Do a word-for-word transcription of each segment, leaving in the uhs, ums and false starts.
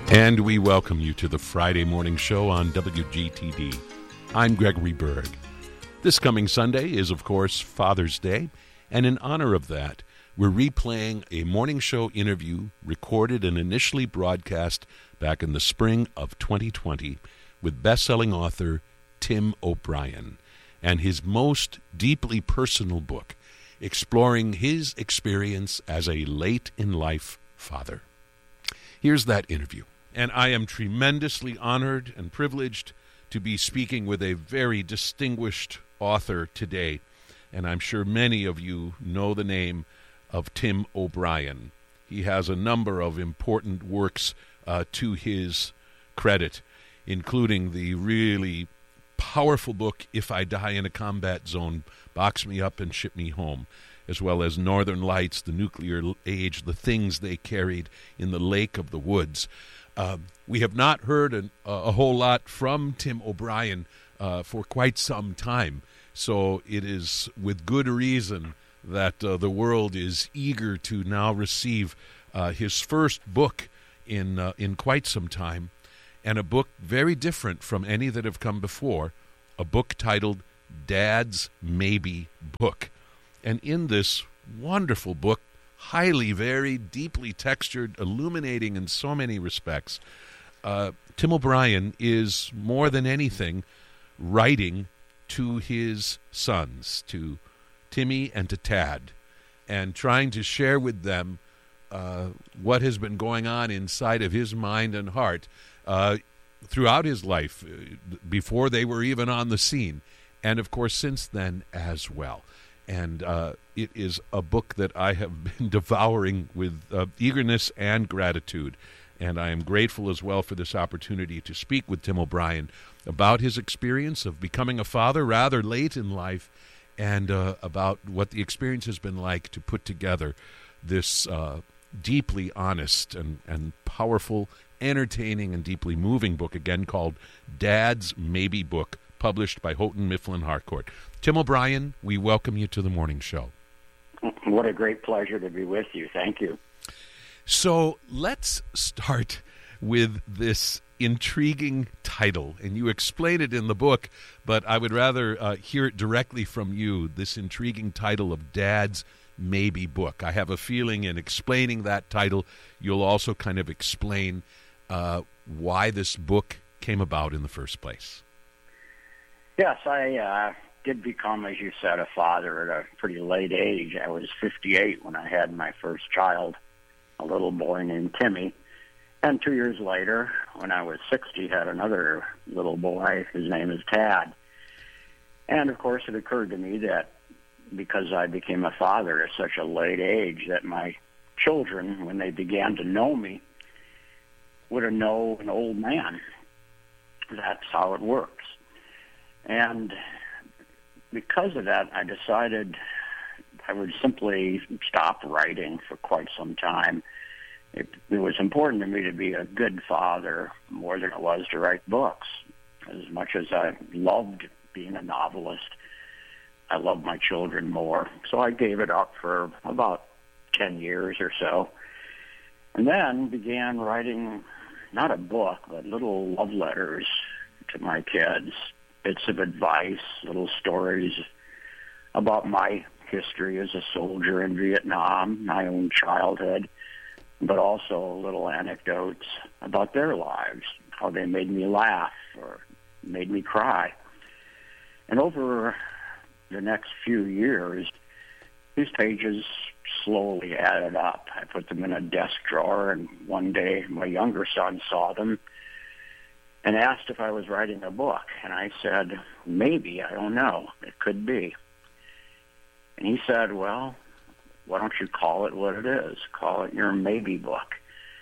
And we welcome you to the Friday morning show on W G T D. I'm Gregory Berg. This coming Sunday is, of course, Father's Day, and in honor of that, we're replaying a morning show interview recorded and initially broadcast back in the spring of twenty twenty with best-selling author Tim O'Brien and his most deeply personal book, exploring his experience as a late-in-life father. Here's that interview. And I am tremendously honored and privileged to be speaking with a very distinguished author today. And I'm sure many of you know the name of Tim O'Brien. He has a number of important works uh, to his credit, including the really powerful book, If I Die in a Combat Zone, Box Me Up and Ship Me Home, as well as Northern Lights, The Nuclear Age, The Things They Carried in the Lake of the Woods. Uh, we have not heard an, a whole lot from Tim O'Brien uh, for quite some time, so it is with good reason that uh, the world is eager to now receive uh, his first book in uh, in quite some time, and a book very different from any that have come before, a book titled Dad's Maybe Book. And in this wonderful book, highly varied, deeply textured, illuminating in so many respects, uh, Tim O'Brien is, more than anything, writing to his sons, to Timmy and to Tad, and trying to share with them uh, what has been going on inside of his mind and heart uh, throughout his life, uh, before they were even on the scene, and of course since then as well. And uh, it is a book that I have been devouring with uh, eagerness and gratitude. And I am grateful as well for this opportunity to speak with Tim O'Brien about his experience of becoming a father rather late in life, and uh, about what the experience has been like to put together this uh, deeply honest and, and powerful, entertaining, and deeply moving book, again called Dad's Maybe Book, published by Houghton Mifflin Harcourt. Tim O'Brien, we welcome you to the morning show. What a great pleasure to be with you. Thank you. So let's start with this intriguing title, and you explain it in the book, but I would rather uh, hear it directly from you, this intriguing title of Dad's Maybe Book. I have a feeling in explaining that title, you'll also kind of explain uh, why this book came about in the first place. Yes, I uh, did become, as you said, a father at a pretty late age. I was fifty-eight when I had my first child, a little boy named Timmy. And two years later, when I was sixty, had another little boy. His name is Tad. And, of course, it occurred to me that because I became a father at such a late age, that my children, when they began to know me, would have known an old man. That's how it works. And because of that, I decided I would simply stop writing for quite some time. It, it was important to me to be a good father more than it was to write books. As much as I loved being a novelist, I loved my children more. So I gave it up for about ten years or so, and then began writing not a book, but little love letters to my kids, bits of advice, little stories about my history as a soldier in Vietnam, my own childhood, but also little anecdotes about their lives, how they made me laugh or made me cry. And over the next few years, these pages slowly added up. I put them in a desk drawer, and one day my younger son saw them and asked if I was writing a book. And I said, maybe, I don't know, it could be. And he said, well, why don't you call it what it is? Call it your maybe book.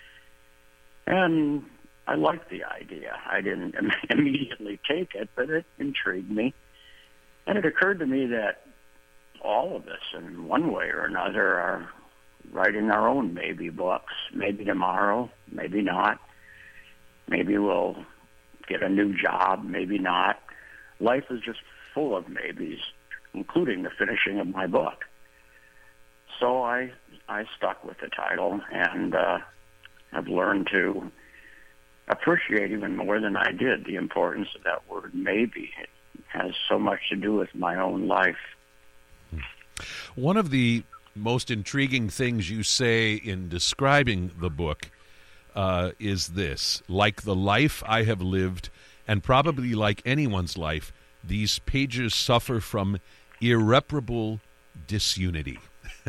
And I liked the idea. I didn't immediately take it, but it intrigued me. And it occurred to me that all of us, in one way or another, are writing our own maybe books. Maybe tomorrow, maybe not. Maybe we'll get a new job, maybe not. Life is just full of maybes, including the finishing of my book. So I I stuck with the title, and uh, I've learned to appreciate even more than I did the importance of that word maybe. It has so much to do with my own life. One of the most intriguing things you say in describing the book uh, is this: like the life I have lived, and probably like anyone's life, these pages suffer from irreparable disunity.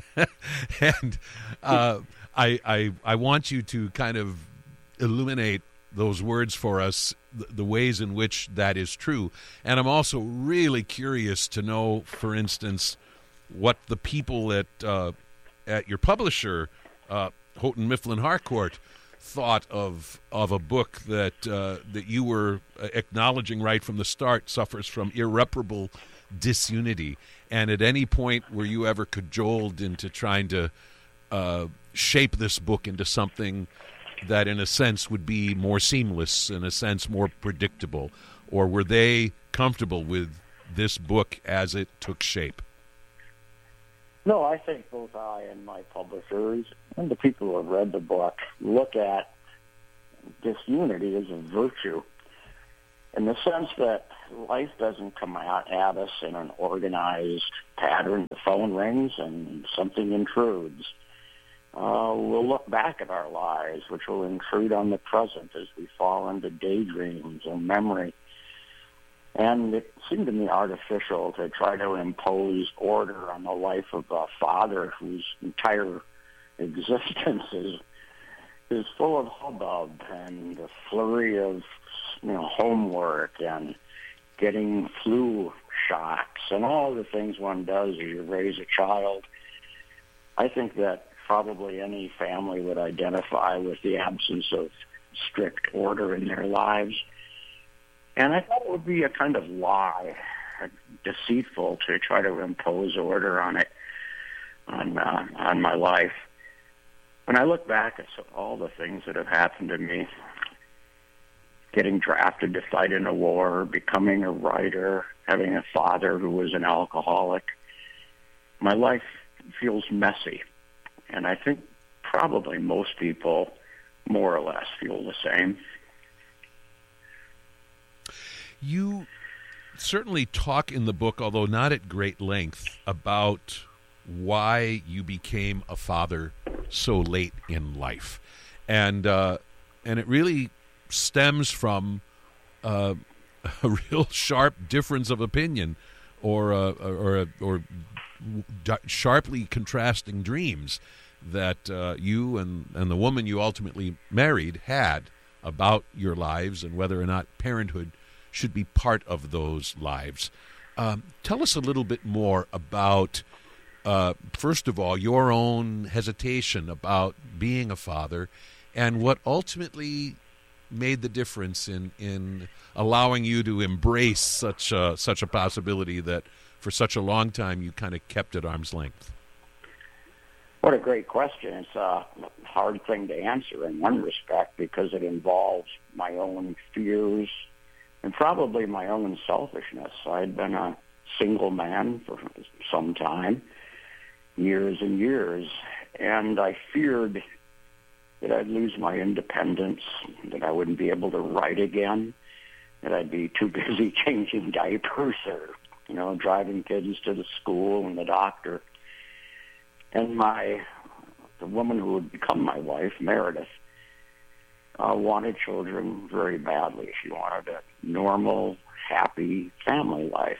and uh, I, I, I want you to kind of illuminate those words for us, the, the ways in which that is true. And I'm also really curious to know, for instance, what the people at uh, at your publisher, uh, Houghton Mifflin Harcourt, thought of of a book that uh, that you were acknowledging right from the start suffers from irreparable disunity. And at any point were you ever cajoled into trying to uh, shape this book into something that in a sense would be more seamless, in a sense more predictable? Or were they comfortable with this book as it took shape? No, I think both I and my publishers and the people who have read the book look at disunity as a virtue, in the sense that life doesn't come out at us in an organized pattern. The phone rings and something intrudes. Uh, we'll look back at our lives, which will intrude on the present as we fall into daydreams and memory. And it seemed to me artificial to try to impose order on the life of a father whose entire existence is is full of hubbub and a flurry of, you know, homework and getting flu shots and all the things one does as you raise a child. I think that probably any family would identify with the absence of strict order in their lives. And I thought it would be a kind of lie, deceitful, to try to impose order on it, on uh, on my life. When I look back at all the things that have happened to me, getting drafted to fight in a war, becoming a writer, having a father who was an alcoholic, my life feels messy. And I think probably most people more or less feel the same. You certainly talk in the book, although not at great length, about why you became a father so late in life. And uh, and it really stems from uh, a real sharp difference of opinion or uh, or or sharply contrasting dreams that uh, you and, and the woman you ultimately married had about your lives and whether or not parenthood should be part of those lives. Um, tell us a little bit more about, uh, first of all, your own hesitation about being a father and what ultimately made the difference in, in allowing you to embrace such a, such a possibility that for such a long time you kind of kept at arm's length. What a great question. It's a hard thing to answer in one respect because it involves my own fears and probably my own selfishness. I'd been a single man for some time, years and years, and I feared that I'd lose my independence, that I wouldn't be able to write again, that I'd be too busy changing diapers or, you know, driving kids to the school and the doctor. And my, the woman who would become my wife, Meredith, uh, wanted children very badly. She wanted a normal, happy family life.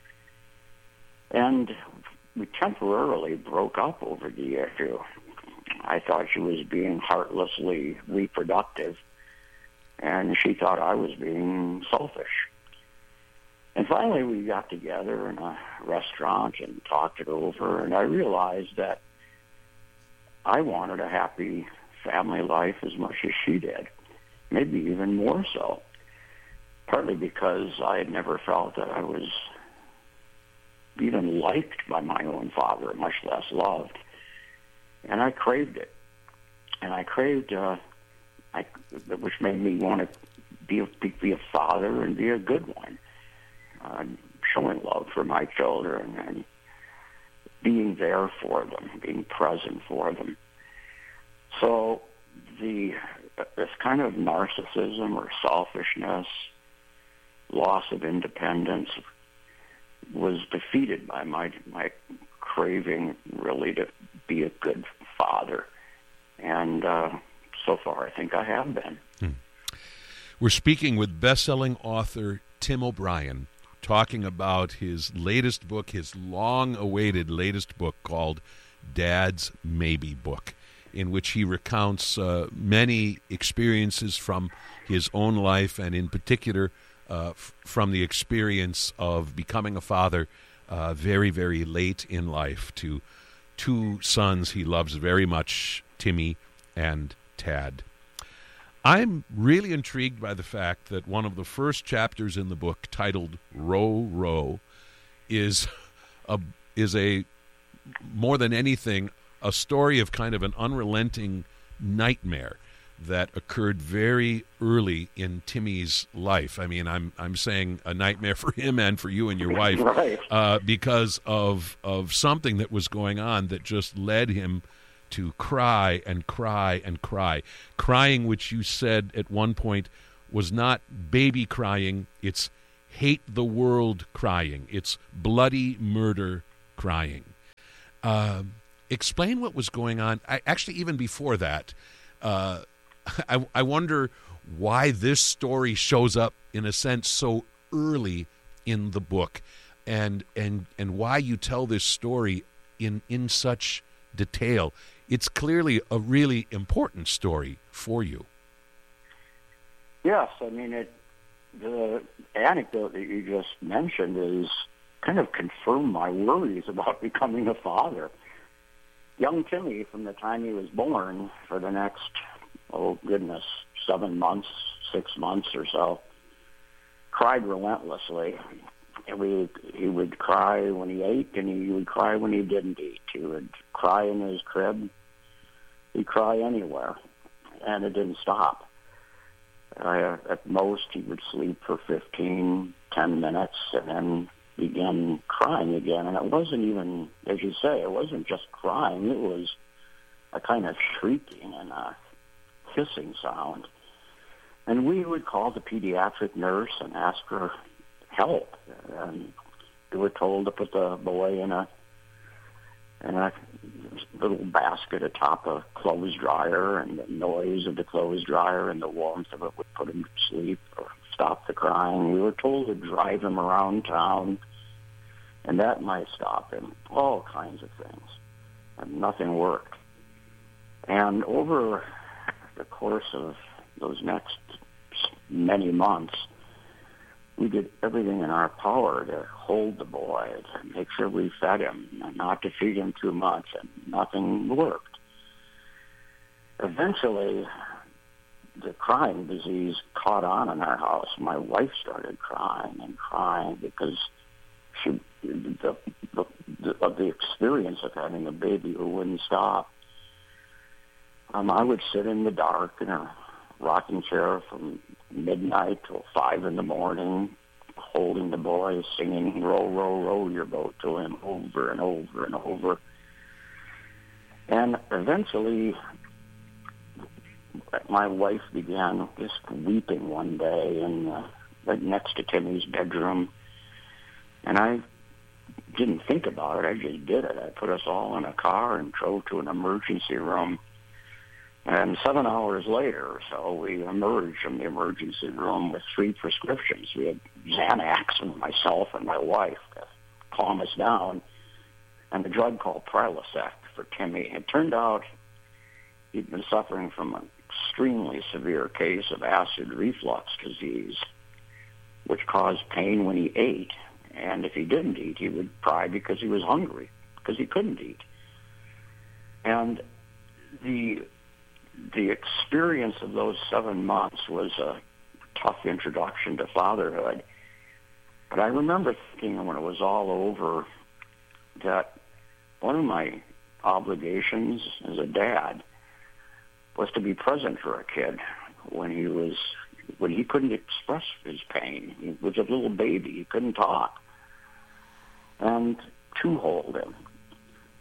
And we temporarily broke up over the issue. I thought she was being heartlessly reproductive, and she thought I was being selfish. And finally we got together in a restaurant and talked it over, and I realized that I wanted a happy family life as much as she did, maybe even more so, partly because I had never felt that I was even liked by my own father, much less loved. And I craved it. And I craved, uh, I, which made me want to be a, be a father and be a good one, uh, showing love for my children and being there for them, being present for them. So the this kind of narcissism or selfishness, loss of independence, was defeated by my my craving really to be a good father. And uh, so far, I think I have been. Hmm. We're speaking with best-selling author Tim O'Brien, talking about his latest book, his long-awaited latest book called Dad's Maybe Book, in which he recounts uh, many experiences from his own life, and in particular uh, f- from the experience of becoming a father uh, very, very late in life to two sons he loves very much, Timmy and Tad. I'm really intrigued by the fact that one of the first chapters in the book, titled Row, Row, is a, is a more than anything, a story of kind of an unrelenting nightmare that occurred very early in Timmy's life. I mean, I'm I'm saying a nightmare for him and for you and your wife, right. uh, because of of something that was going on that just led him to cry and cry and cry. Crying, which you said at one point was not baby crying, it's hate the world crying. It's bloody murder crying. Uh, explain what was going on. I, actually, even before that, uh, I, I wonder why this story shows up, in a sense, so early in the book, and and and why you tell this story in in such detail. It's clearly a really important story for you. Yes, I mean, it. The anecdote that you just mentioned is kind of confirmed my worries about becoming a father. Young Timmy, from the time he was born, for the next, oh goodness, seven months, six months or so, cried relentlessly. And we, he would cry when he ate, and he would cry when he didn't eat. He would cry in his crib. He'd cry anywhere, and it didn't stop. Uh, at most, he would sleep for fifteen, ten minutes, and then begin crying again. And it wasn't even, as you say, it wasn't just crying. It was a kind of shrieking and a hissing sound. And we would call the pediatric nurse and ask her help. And we were told to put the boy in a in a little basket atop a clothes dryer, and the noise of the clothes dryer and the warmth of it would put him to sleep or stop the crying. We were told to drive him around town, and that might stop him. All kinds of things. And nothing worked. And over the course of those next many months, we did everything in our power to hold the boy, to make sure we fed him, and not to feed him too much, and nothing worked. Eventually, the crying disease caught on in our house. My wife started crying and crying because she, the, the, the, of the experience of having a baby who wouldn't stop. Um, I would sit in the dark in a rocking chair from midnight till five in the morning, holding the boy, singing "Row, row, row your boat" to him over and over and over. And eventually, my wife began just weeping one day in uh, right next to Timmy's bedroom, and I didn't think about it. I just did it. I put us all in a car and drove to an emergency room. And seven hours later or so, we emerged from the emergency room with three prescriptions. We had Xanax, and myself and my wife, to calm us down, and a drug called Prilosec for Timmy. It turned out he'd been suffering from an extremely severe case of acid reflux disease, which caused pain when he ate. And if he didn't eat, he would cry because he was hungry, because he couldn't eat. And the the experience of those seven months was a tough introduction to fatherhood. But I remember thinking when it was all over that one of my obligations as a dad was to be present for a kid when he was when he couldn't express his pain. He was a little baby. He couldn't talk. And to hold him.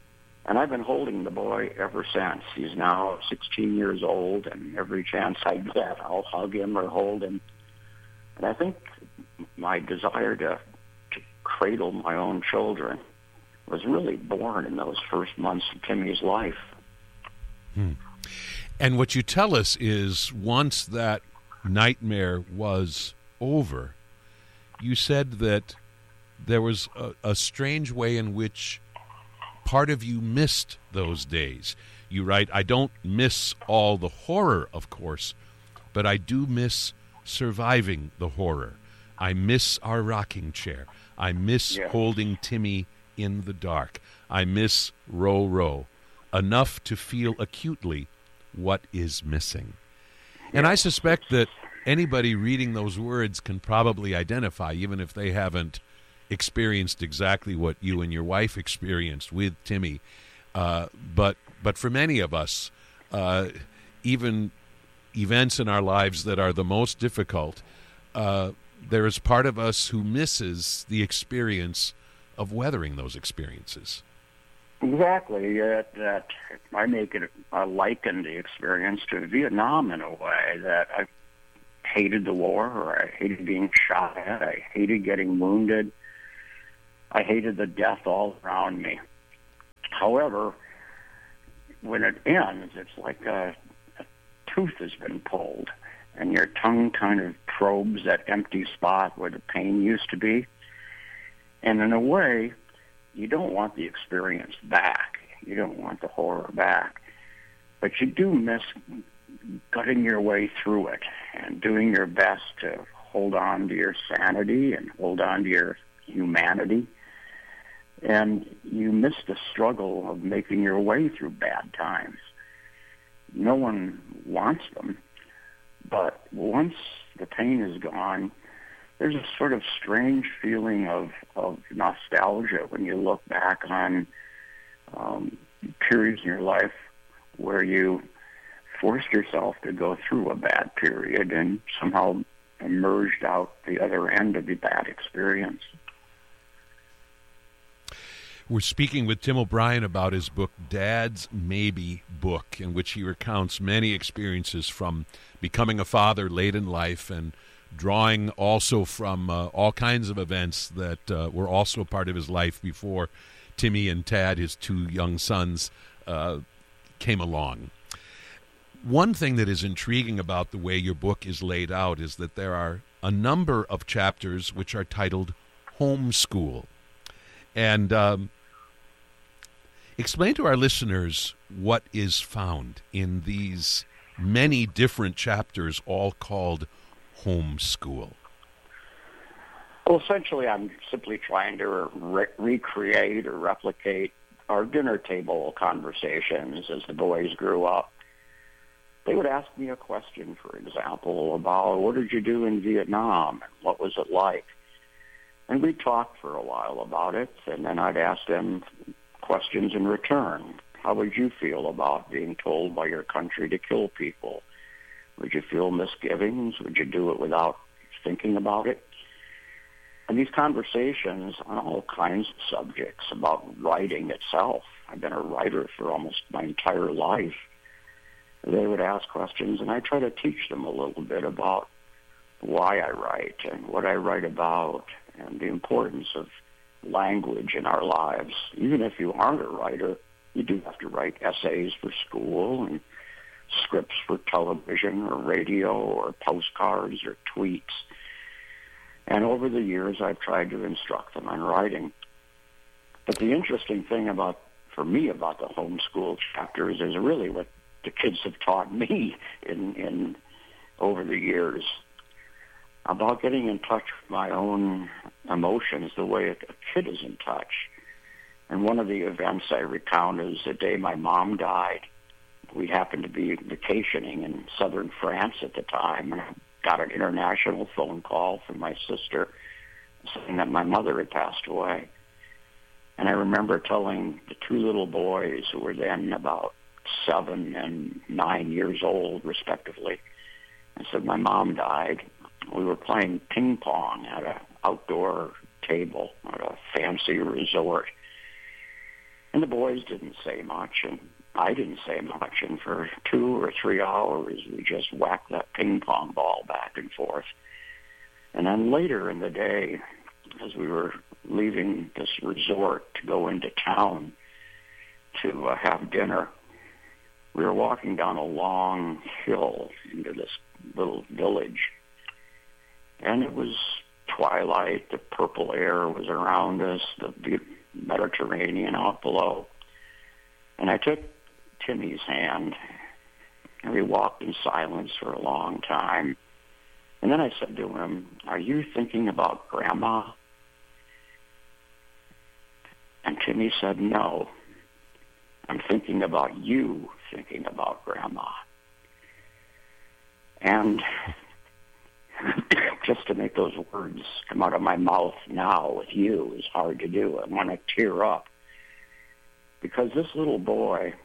And I've been holding the boy ever since. He's now sixteen years old, and every chance I get, I'll hug him or hold him. And I think my desire to, to cradle my own children was really born in those first months of Timmy's life. Hmm. And what you tell us is once that nightmare was over, you said that there was a, a strange way in which part of you missed those days. You write, I don't miss all the horror, of course, but I do miss surviving the horror. I miss our rocking chair. I miss yeah. holding Timmy in the dark. I miss row, row, enough to feel acutely what is missing. Yeah. And I suspect that anybody reading those words can probably identify, even if they haven't experienced exactly what you and your wife experienced with Timmy. Uh, but but for many of us, uh, even events in our lives that are the most difficult, uh, there is part of us who misses the experience of weathering those experiences. Exactly. Uh, that I make it uh, liken the experience to Vietnam in a way that I hated the war, or I hated being shot at, I hated getting wounded, I hated the death all around me. However, when it ends, it's like a, a tooth has been pulled, and your tongue kind of probes that empty spot where the pain used to be. And in a way, you don't want the experience back. You don't want the horror back. But you do miss gutting your way through it and doing your best to hold on to your sanity and hold on to your humanity. And you miss the struggle of making your way through bad times. No one wants them, but once the pain is gone, there's a sort of strange feeling of, of nostalgia when you look back on um, periods in your life where you forced yourself to go through a bad period and somehow emerged out the other end of the bad experience. We're speaking with Tim O'Brien about his book, Dad's Maybe Book, in which he recounts many experiences from becoming a father late in life and drawing also from uh, all kinds of events that uh, were also part of his life before Timmy and Tad, his two young sons, uh, came along. One thing that is intriguing about the way your book is laid out is that there are a number of chapters which are titled Homeschool. And um, explain to our listeners what is found in these many different chapters, all called Homeschool. Well, essentially, I'm simply trying to re- recreate or replicate our dinner table conversations as the boys grew up. They would ask me a question, for example, about what did you do in Vietnam? What was it like? And we talked for a while about it, and then I'd ask them questions in return. How would you feel about being told by your country to kill people? Would you feel misgivings? Would you do it without thinking about it? And these conversations on all kinds of subjects about writing itself. I've been a writer for almost my entire life. They would ask questions, and I try to teach them a little bit about why I write and what I write about and the importance of language in our lives. Even if you aren't a writer, you do have to write essays for school and scripts for television or radio or postcards or tweets. And over the years, I've tried to instruct them on writing. But the interesting thing about, for me, about the homeschool chapters is really what the kids have taught me in, in over the years about getting in touch with my own emotions the way a kid is in touch. And one of the events I recount is the day my mom died. We happened to be vacationing in southern France at the time, and I got an international phone call from my sister saying that my mother had passed away. And I remember telling the two little boys, who were then about seven and nine years old, respectively, I said, my mom died. We were playing ping pong at an outdoor table at a fancy resort. And the boys didn't say much, and I didn't say much. And for two or three hours, we just whacked that ping pong ball back and forth. And then later in the day, as we were leaving this resort to go into town to uh, have dinner, we were walking down a long hill into this little village. And it was twilight, the purple air was around us, the Mediterranean out below. And I took Timmy's hand, and we walked in silence for a long time. And then I said to him, "Are you thinking about Grandma?" And Timmy said, "No, I'm thinking about you thinking about Grandma." And just to make those words come out of my mouth now with you is hard to do. I want to tear up. Because this little boy,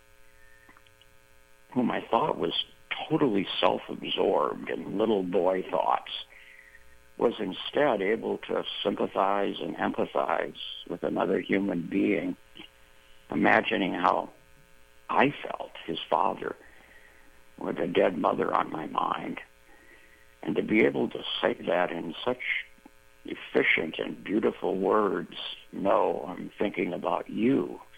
whom I thought was totally self-absorbed in little boy thoughts, was instead able to sympathize and empathize with another human being, imagining how I felt, his father, with a dead mother on my mind. And to be able to say that in such efficient and beautiful words, "No, I'm thinking about you,"